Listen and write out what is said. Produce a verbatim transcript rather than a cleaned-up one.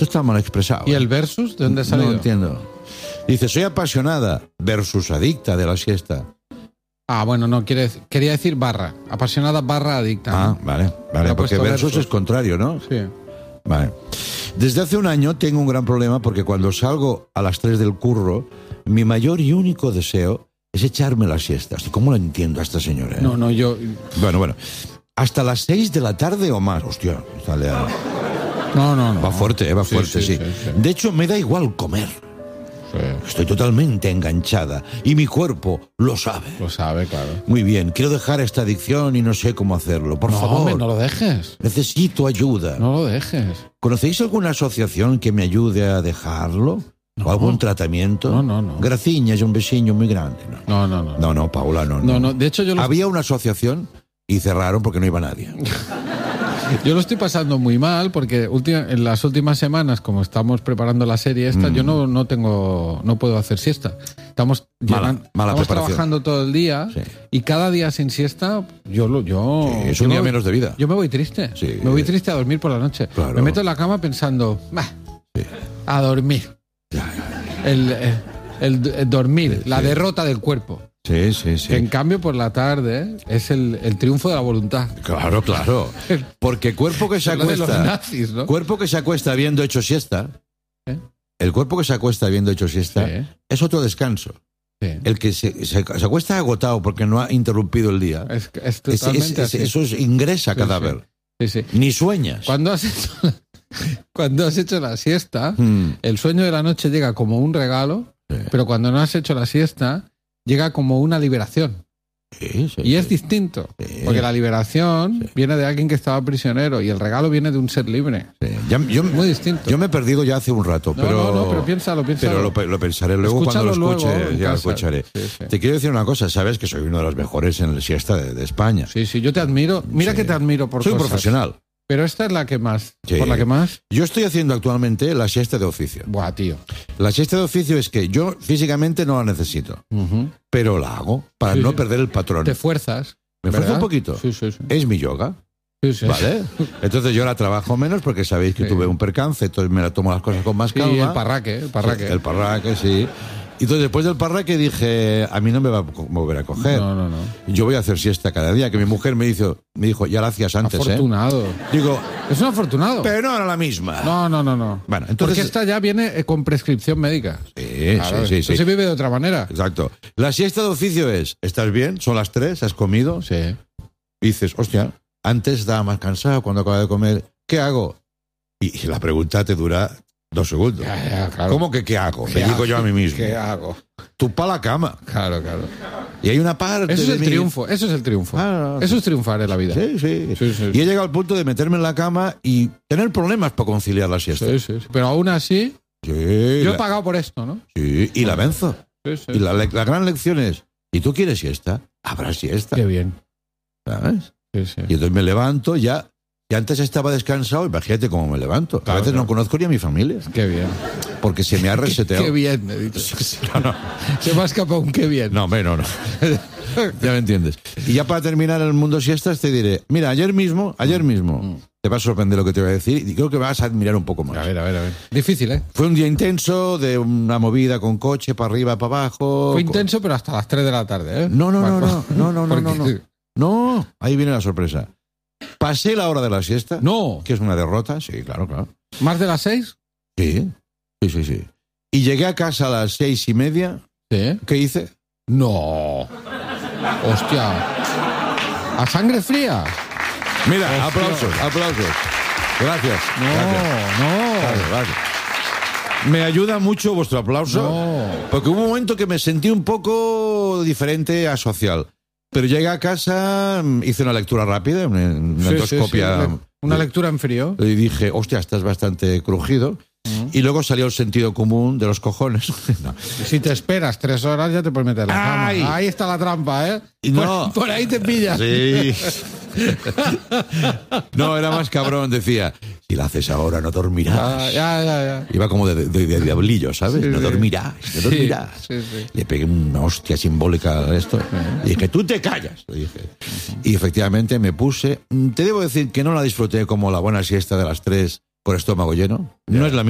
Esto está mal expresado. ¿Y ¿eh? el versus? ¿De dónde ha salido? No entiendo. Dice, soy apasionada versus adicta de la siesta. Ah, bueno, no, quiere, quería decir barra. Apasionada barra adicta. Ah, ¿no? vale, vale, Le ha porque puesto versus, versus es contrario, ¿no? Sí. Vale. Desde hace un año tengo un gran problema porque cuando salgo a las tres del curro, mi mayor y único deseo es echarme la siesta. Hostia, ¿cómo la entiendo a esta señora? eh? No, no, yo... Bueno, bueno. Hasta las seis de la tarde o más. Hostia, sale a... No, no, no. Va fuerte, eh, va Sí, fuerte, sí, sí, sí, sí. De hecho, me da igual comer. Sí. Estoy totalmente enganchada y mi cuerpo lo sabe. Lo sabe, claro. Muy bien, quiero dejar esta adicción y no sé cómo hacerlo. Por no, favor, hombre, no lo dejes. necesito ayuda. No lo dejes. ¿Conocéis alguna asociación que me ayude a dejarlo? No. ¿O algún tratamiento? No, no, no. Graciñas, un besiño muy grande. No, No, no, no. no, no Paula, no, No, no, de hecho yo lo, Había una asociación y cerraron porque no iba nadie. yo lo estoy pasando muy mal porque última- en las últimas semanas, como estamos preparando la serie esta, Mm. yo no, no tengo, no puedo hacer siesta. Estamos, Mala- llevan- mala estamos preparación. trabajando todo el día Sí. y cada día sin siesta, yo lo, yo, Sí, es yo un me día voy- menos de vida. Yo me voy triste. Sí. Me voy triste a dormir por la noche. Claro. Me meto en la cama pensando, bah, Sí. a dormir. El, el- el- el dormir, Sí, la sí. derrota del cuerpo. Sí, sí, sí. Que en cambio por la tarde es el, el triunfo de la voluntad. Claro, claro. Porque cuerpo que se Lo de los acuesta, nazis, ¿no? cuerpo que se acuesta habiendo hecho siesta, ¿Eh? el cuerpo que se acuesta habiendo hecho siesta Sí. es otro descanso. Sí. El que se, se- se acuesta agotado porque no ha interrumpido el día, Es, es ese- totalmente ese- así. eso es, ingresa Sí, cadáver. Sí, sí. Ni sueñas. Cuando has hecho la, cuando has hecho la siesta, Mm, el sueño de la noche llega como un regalo, sí. pero cuando no has hecho la siesta, llega como una liberación. Sí, sí, Y es sí. distinto, Sí. porque la liberación viene de alguien que estaba prisionero y el regalo viene de un ser libre. Sí. Ya- yo, Muy distinto. yo me he perdido ya hace un rato, No, pero, no, no, pero piénsalo, piénsalo. pero lo, pe- lo pensaré luego. Escúchalo Cuando lo escuche, luego en ya lo casa. escucharé. Sí, sí. Te quiero decir una cosa, sabes que soy uno de los mejores en la siesta de, de España. Sí, sí, yo te admiro. Mira Sí. que te admiro por Soy un cosas. profesional. Pero esta es la que más. Sí. Por la que más. Yo estoy haciendo actualmente la siesta de oficio. Buah, tío. La siesta de oficio es que yo físicamente no la necesito, Ujú. pero la hago para Sí, no sí. perder el patrón. Te fuerzas. Me esfuerzo ¿verdad? un poquito. Sí, sí, sí. Es mi yoga, Sí, sí. ¿vale? Entonces yo la trabajo menos porque sabéis que Sí. tuve un percance, entonces me la tomo las cosas con más Sí, calma. el parraque, el parraque. Sí, el parraque, sí. Y entonces después del parraque dije, a mí no me va a co- volver a coger. No, no, no. Yo voy a hacer siesta cada día, que mi mujer me dijo, me dijo ya la hacías antes, ¿eh? Afortunado. Digo, Es un afortunado. pero no era la misma. No, no, no, no. Bueno, entonces- Porque esta ya viene eh, con prescripción médica. Sí, Claro, sí, sí, esto sí. se vive de otra manera. Exacto. La siesta de oficio es, ¿estás bien? Son las tres, ¿has comido? Sí. Y dices, hostia, antes estaba más cansado cuando acababa de comer. ¿Qué hago? Y, y la pregunta te dura dos segundos. Ya, ya, claro. ¿Cómo que qué hago? ¿Qué Me digo hago? yo a mí mismo. ¿Qué hago? Tú pa' la cama. Claro, claro. Y hay una parte Eso es de el mí- triunfo. Eso es el triunfo. Ah, Eso es triunfar en la vida. Sí, sí, Sí, sí. Y he llegado al punto de meterme en la cama y tener problemas para conciliar la siesta. Sí, sí, sí. Pero aún así, Sí, yo he la- pagado por esto, ¿no? sí, y la venzo. Sí, sí. Y la, le- la gran lección es, si tú quieres siesta, habrá siesta. Qué bien. ¿Sabes? Sí, sí. Y entonces me levanto ya. Y antes estaba descansado, imagínate cómo me levanto. Claro, a veces claro. no conozco ni a mi familia, Qué bien. porque se me ha reseteado. Qué bien, me he dicho. No, no, Se me ha escapado un qué bien. no, hombre, no, no. Ya me entiendes. Y ya para terminar el mundo siestas te diré, mira, ayer mismo, ayer mismo, te va a sorprender lo que te voy a decir y creo que vas a admirar un poco más. A ver, a ver, a ver. Difícil, ¿eh? Fue un día intenso, de una movida con coche, para arriba, para abajo. Fue intenso, pero hasta las tres de la tarde, ¿eh? No, no, no, Bueno, no, no, no, no, no, porque- no. No, ahí viene la sorpresa. Pasé la hora de la siesta, No. que es una derrota, sí, claro, claro. ¿Más de las seis? Sí, sí, sí, sí. Y llegué a casa a las seis y media. Sí. ¿Qué hice? No. Hostia. ¿A sangre fría? Mira, Hostia. aplausos, aplausos. Gracias. No, gracias. no. Gracias, gracias. Me ayuda mucho vuestro aplauso, No. porque hubo un momento que me sentí un poco diferente a social. Pero llegué a casa, hice una lectura rápida, una, una Sí, sí, endoscopia, sí. Le- Una lectura en frío. y dije, hostia, estás bastante crujido. Y luego salió el sentido común de los cojones. No. Si te esperas tres horas ya te puedes meter en la cama. Ay. Ahí está la trampa, ¿eh? Y no. Por, por ahí te pillas. Sí. No, era más cabrón, decía, si la haces ahora no dormirás. Ah, ya, ya, ya. Iba como de, de- de diablillo, ¿sabes? Sí, no sí. dormirás, no Sí, dormirás. sí, sí. Le pegué una hostia simbólica a esto. Y dije, tú te callas, le dije. Y efectivamente me puse. Te debo decir que no la disfruté como la buena siesta de las tres con estómago lleno. No es la